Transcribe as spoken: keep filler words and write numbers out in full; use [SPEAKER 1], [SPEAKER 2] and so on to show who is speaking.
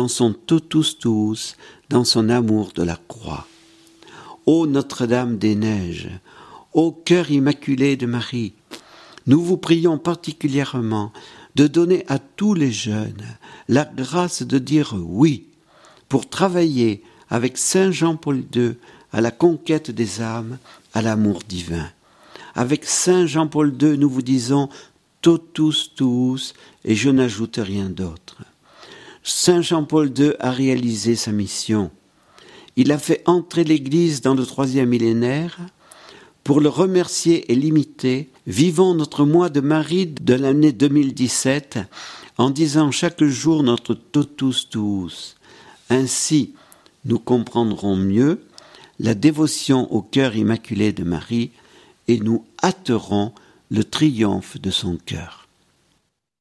[SPEAKER 1] dans son totus tuus, dans son amour de la croix. Ô Notre-Dame des Neiges, ô cœur immaculé de Marie, nous vous prions particulièrement de donner à tous les jeunes la grâce de dire oui pour travailler avec Saint Jean-Paul deux à la conquête des âmes, à l'amour divin. Avec Saint Jean-Paul deux, nous vous disons totus tuus et je n'ajoute rien d'autre. Saint Jean-Paul deux a réalisé sa mission. Il a fait entrer l'Église dans le troisième millénaire. Pour le remercier et l'imiter, vivons notre mois de Marie de l'année deux mille dix-sept en disant chaque jour notre totus tuus. Ainsi, nous comprendrons mieux la dévotion au cœur immaculé de Marie et nous hâterons le triomphe de son cœur.